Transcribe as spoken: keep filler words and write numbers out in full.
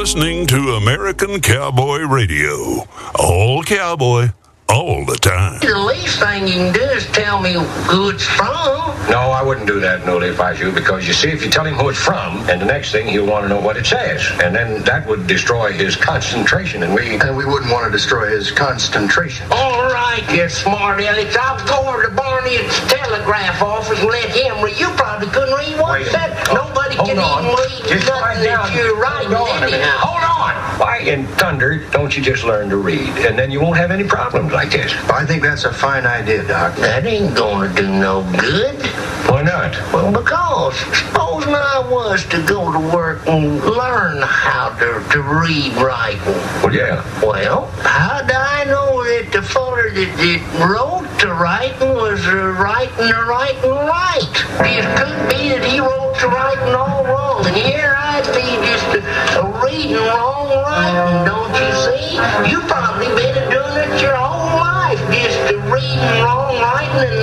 listening to American Cowboy Radio. All cowboy, all the time. The least thing you can do is tell me who it's from. No, I wouldn't do that, Noli, if I was you, because you see, if you tell him who it's from, and the next thing he'll want to know what it says, and then that would destroy his concentration, and we... And we wouldn't want to destroy his concentration. All right, you smart Alex. I'll go over to Barney's telegraph office and let him read. You probably couldn't read one set. Nobody Hold can on. even read Just nothing that you're writing Hold on a minute. anyhow. Hold on. Why in thunder don't you just learn to read, and then you won't have any problems like this? I think that's a fine idea, Doc. That ain't gonna do no good. Why not? Well, because supposing I was to go to work and learn how to, to read writing. Well, yeah. Well, how'd I know that the feller that, that wrote the writing was uh, writing the writing right? It could be that he wrote the writing all wrong, and here I'd be just uh, reading wrong writing, don't you see? You probably been doing it your whole life, just uh, reading wrong writing and